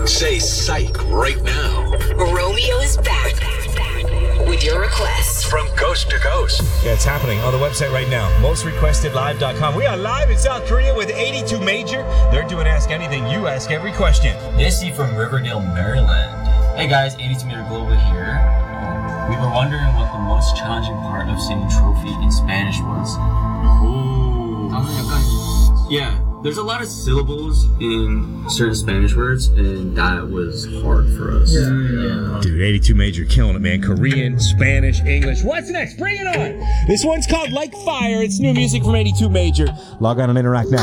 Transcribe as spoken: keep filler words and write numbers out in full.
Say psych right now. Romeo is back with your requests from coast to coast. Yeah, it's happening on the website right now. most requested live dot com. We are live in South Korea with eighty-two Major. They're doing Ask Anything. You ask every question. Nissi from Riverdale, Maryland. Hey guys, eighty-two Major Global here. We were wondering what the most challenging part of singing Trophy in Spanish was. Ooh. Yeah, there's a lot of syllables in certain Spanish words, and that was hard for us. Yeah. yeah. Dude, eighty-two Major killing it, man. Korean, Spanish, English. What's next? Bring it on. This one's called Like Fire. It's new music from eighty-two Major. Log on and interact now.